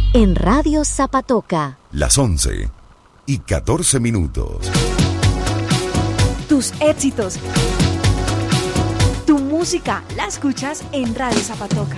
en Radio Zapatoca. Las 11:14. Tus éxitos, tu música, la escuchas en Radio Zapatoca.